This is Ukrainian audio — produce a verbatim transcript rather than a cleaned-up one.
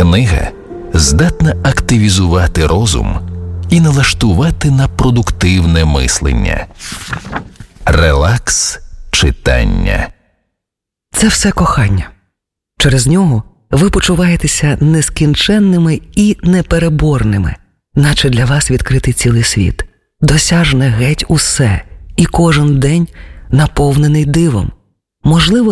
Книга здатна активізувати розум і налаштувати на продуктивне мислення. Релакс читання. Це все кохання. Через нього ви почуваєтеся нескінченними і непереборними, наче для вас відкритий цілий світ. Досяжне геть усе, і кожен день наповнений дивом. Можливо,